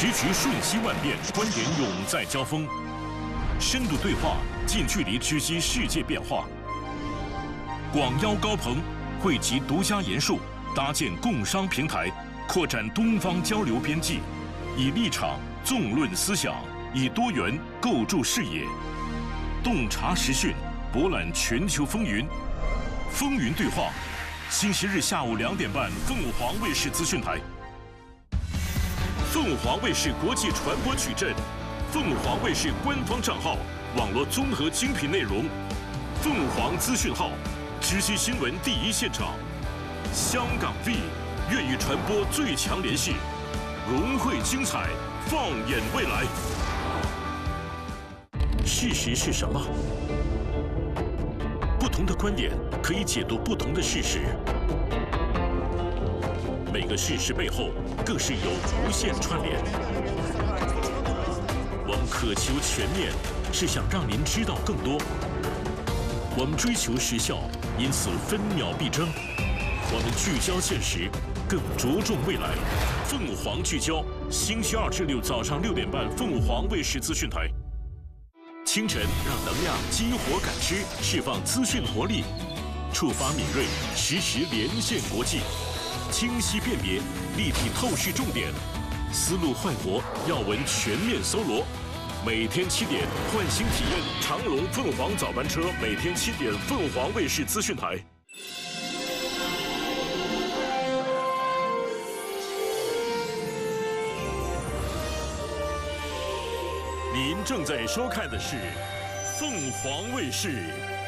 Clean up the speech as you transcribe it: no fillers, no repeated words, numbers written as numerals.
时局瞬息万变，观点永在交锋，深度对话，近距离直击世界变化。广邀高朋，汇集独家研述，搭建共商平台，扩展东方交流边际，以立场纵论思想，以多元构筑视野，洞察时讯，博览全球风云。风云对话，星期日下午2点半，凤凰卫视资讯台。凤凰卫视国际传播矩阵，凤凰卫视官方账号，网络综合精品内容，凤凰资讯号，直击新闻第一现场。香港 V 粤语传播最强联系，融汇精彩，放眼未来。事实是什么？不同的观点可以解读不同的事实。每个事实背后，更是有无限串联。我们渴求全面，是想让您知道更多。我们追求时效，因此分秒必争。我们聚焦现实，更着重未来。凤凰聚焦，星期2至6早上6点半，凤凰卫视资讯台。清晨让能量激活感知，释放资讯活力，触发敏锐，实时连线国际。清晰辨别，立体透视重点，思路焕活，要闻全面搜罗。每天7点，唤醒体验长荣凤凰早班车，每天7点，凤凰卫视资讯台。您正在收看的是凤凰卫视。